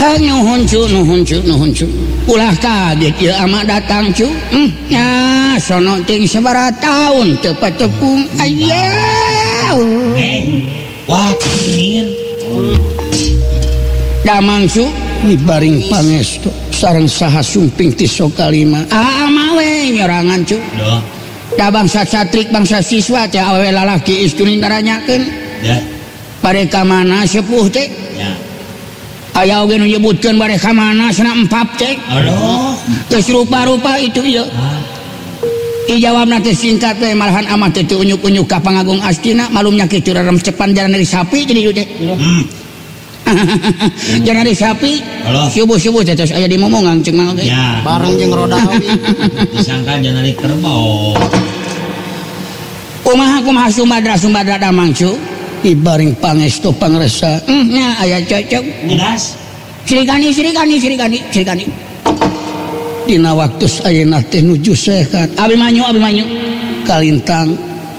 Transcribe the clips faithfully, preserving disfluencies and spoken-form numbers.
nuhun cu nuhun cu nuhun cu ulah kaget ieu ama datang cu hmm, nya sono ting sabaraha taun teu patepung aya wah kengin damang cu nibaring pangestu sareng saha sumping ti sokalima ah mawe nyorangan cu da bangsa satrik bangsa siswa teh awewe lalaki istri naranyakeun ya bade ka mana sepuh teh ya aya oge nu nyebutkeun bade ka mana cenah empap teh aduh geus rupa-rupa itu ieu i jawabna teh singkat we malahan amah teh teu unyuk-unyuk ka pangagung astina malumnya kitu rarem cepan jalan dari sapi teh ieu teh jangan dari sapi subuh-subuh teh aya di momongan ceuk mah oge ya bareng jeung rodawi disangka jangan dari kerbau kumaha kumaha sumadra sumadra damang cu ibaring pangestu pangresa nya aya cocok jelas sirikani sirikani sirikani sirikani dina waktu ayeuna teh nuju sehat abi manyu abi manyu kalintang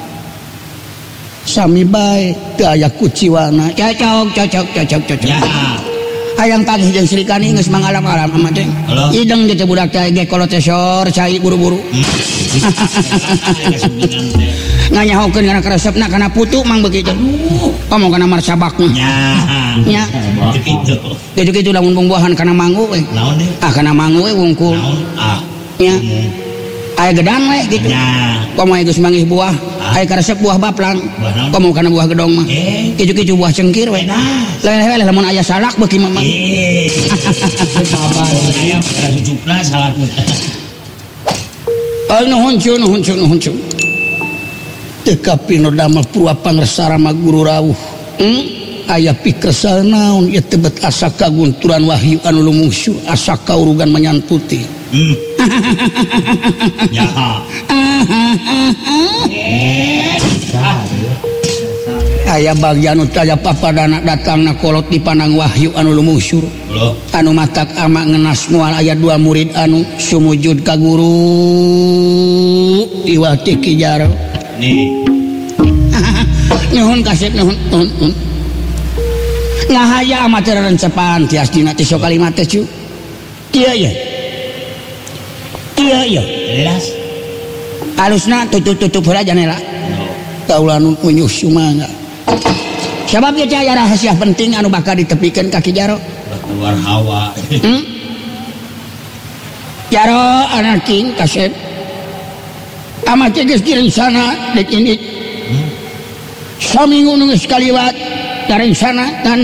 sami bae teu aya kuciwana cocok cocok cocok cocok ya hayang tagih jeung sirikani geus mangalam-alam ama teh ideng teh budak teh ge kolot teh sor cai buru-buru nganyahokeun kana karesepna kana putu mang begitu ngomong kana marcabakna nya nya begitu kitu-kitu lamun buah-buahan kana mangu we naon deh ah kana mangu we wungkul naon ah nya aya gedang we gitu nya komo geus manggih buah aya karesep buah baplang komo kana buah gedong mah kitu-kitu buah cengkir we leleh lamun aya salak beuki mah eh sabar aya sucukna salak ai nuhun cu nuhun cu nuhun cu teu kapino damel purwa pangresa rama guru rawuh hmm? aya pikresal naon ieu teh bet asa kagunturan wahyu anu lumungsyur asa kaurugan manyan putih hmm. ya aya bagian utaya papadana datangna kolot di panang wahyu anu lumungsyur anu matak ama ngenas moal aya dua murid anu sumujud ka guru iwati kijaro nih nuhun kasep nuhun nuhun nuhun ngahaya amateur rencepan tias dina ti sok kalimat teh cu ieu ieu ieu ieu jelas alusna tutup-tutup heula janela kaulah nu unyuh sumangga sabab ieu teh aya rahasia penting anu bakal ditepikeun ka kijaro keluar hawa hmm? Jaro anak king kasep ama teh geus direncana dek ini saminggu nu geus kaliwat dari sana dan